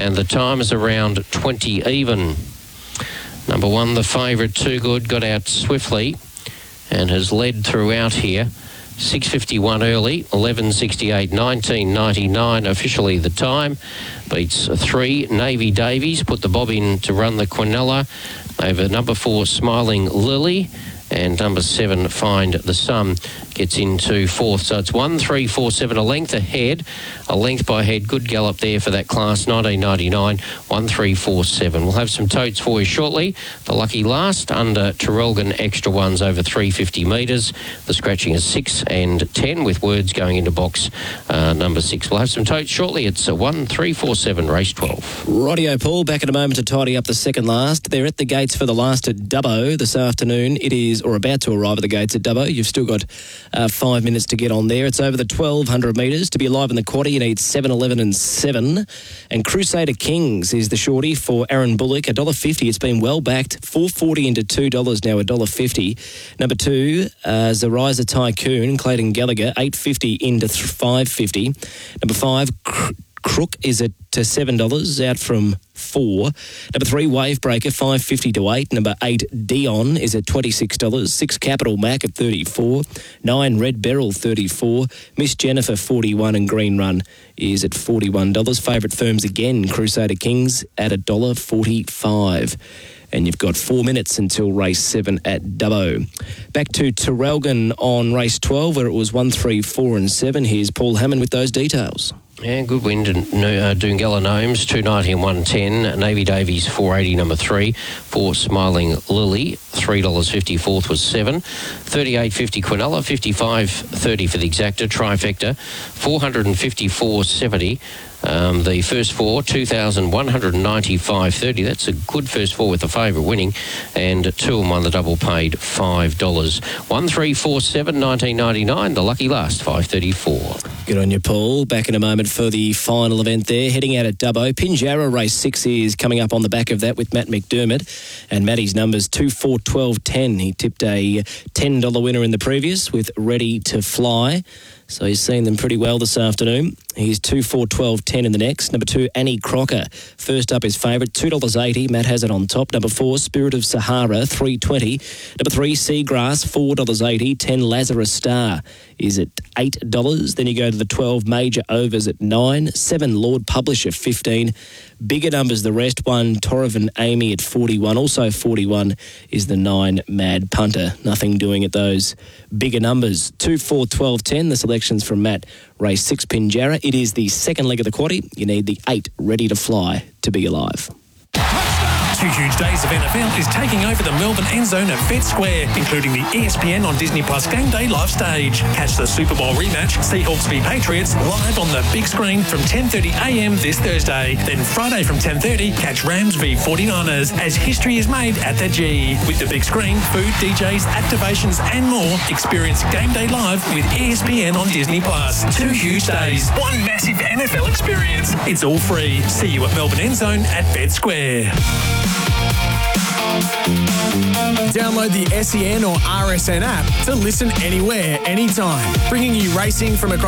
and the time is around 20 even. Number 1, the favourite, Too Good, got out swiftly and has led throughout here. 6:51 early, 11:68, 19:99 officially the time. Beats 3, Navy Davies, put the bob in to run the Quinella over number 4, Smiling Lily, and number 7, Find the Sun, gets into 4th. So it's 1, 3, 4, 7, a length ahead, a length by head. Good gallop there for that class, 19.99, 1, 3, 4, 7. We'll have some totes for you shortly. The lucky last under Terrelgan extra ones over 350 metres. The scratching is 6 and 10 with words going into box number 6. We'll have some totes shortly. It's 1, 3, 4, 7, race 12. Rightio, Paul. Back in a moment to tidy up the second last. They're at the gates for the last at Dubbo this afternoon. It is, or about to arrive at the gates at Dubbo. You've still got 5 minutes to get on there. It's over the 1,200 metres. To be alive in the quaddy, you need 7, 11 and 7. And Crusader Kings is the shorty for Aaron Bullock, $1.50. It's been well backed, $4.40 into $2 now, $1.50. Number 2, Zariza Tycoon, Clayton Gallagher, $8.50 into $5.50. Number 5, Crook is at $7, out from 4. Number 3, Wavebreaker, $5.50 to $8. Number 8, Dion is at $26. 6, Capital Mac at $34. 9, Red Beryl, $34. Miss Jennifer, $41, and Green Run is at $41. Favourite firms again, Crusader Kings at $1.45. And you've got 4 minutes until race 7 at Dubbo. Back to Terrelgan on race 12, where it was 1, 3, 4 and 7. Here's Paul Hammond with those details. Yeah, good wind and Doongella Gnomes, 290 and 110. Navy Davies, 480, number 3. 4, Smiling Lily, $3.50. 4th was 7. 38.50 Quinella, 55.30 for the exacta. Trifecta, 454.70. The first 4, 2,195.30. That's a good first 4 with the favourite winning. And 2 and 1, the double paid $5. 1, 3, 4, 7, 19.99. The lucky last, 5.34. Good on you, Paul. Back in a moment for the final event there. Heading out at Dubbo. Pinjarra race 6 is coming up on the back of that with Matt McDermott. And Matty's numbers 2, 4, 12, 10. He tipped a $10 winner in the previous with Ready to Fly. So he's seen them pretty well this afternoon. He's 2, 4, 12, 10 in the next. Number 2, Annie Crocker. First up is favourite, $2.80. Matt has it on top. Number 4, Spirit of Sahara, $3.20. Number 3, Seagrass, $4.80. 10, Lazarus Star is at $8. Then you go to the 12 major overs at 9. 7, Lord Publisher, 15. Bigger numbers the rest. 1, Torrivan Amy at 41. Also 41 is the 9, Mad Punter. Nothing doing at those bigger numbers. 2, 4, 12, 10. The selections from Matt. Race 6, Pinjarra. It is the second leg of the quaddie. You need the 8, Ready to Fly, to be alive. 2 huge days of NFL is taking over the Melbourne end zone at Vet Square, including the ESPN on Disney Plus Game Day live stage. Catch the Super Bowl rematch, Seahawks v Patriots, live on the big screen from 10:30am this Thursday. Then Friday from 10:30, catch Rams v 49ers as history is made at the G. With the big screen, food, DJs, activations and more, experience Game Day live with ESPN on Disney Plus. 2 huge days, 1 massive NFL experience. It's all free. See you at Melbourne end zone at Vet Square. Download the SEN or RSN app to listen anywhere, anytime, bringing you racing from across